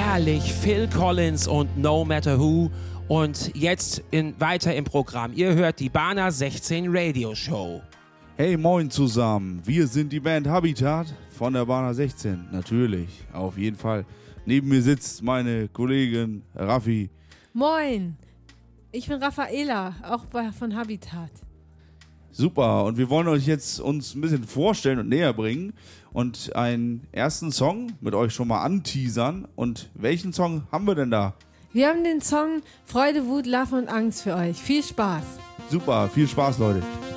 herrlich, Phil Collins und No Matter Who. Und jetzt weiter im Programm. Ihr hört die Bana 16 Radio Show. Hey, moin zusammen. Wir sind die Band Habitat von der Bana 16. Natürlich, auf jeden Fall. Neben mir sitzt meine Kollegin Raffi. Moin, ich bin Raffaela, auch von Habitat. Super, und wir wollen euch jetzt uns ein bisschen vorstellen und näher bringen und einen ersten Song mit euch schon mal anteasern. Und welchen Song haben wir denn da? Wir haben den Song Freude, Wut, Love und Angst für euch. Viel Spaß. Super, viel Spaß, Leute.